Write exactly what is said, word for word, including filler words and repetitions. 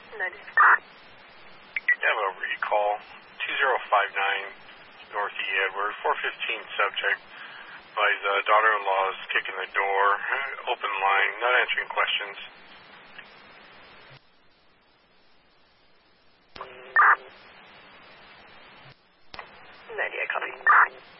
ninety. You have a recall, two zero five nine North E. Edward, four fifteen subject. His uh, daughter-in-law is kicking the door, open line, not answering questions. ninety, I copy.